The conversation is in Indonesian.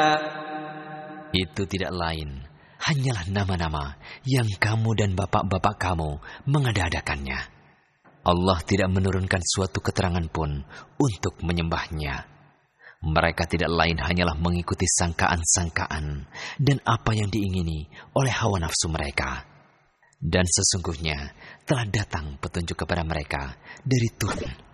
Itu tidak lain, hanyalah nama-nama yang kamu dan bapak-bapak kamu mengada-adakannya. Allah tidak menurunkan suatu keterangan pun untuk menyembahnya. Mereka tidak lain hanyalah mengikuti sangkaan-sangkaan dan apa yang diingini oleh hawa nafsu mereka. Dan sesungguhnya telah datang petunjuk kepada mereka dari Tuhan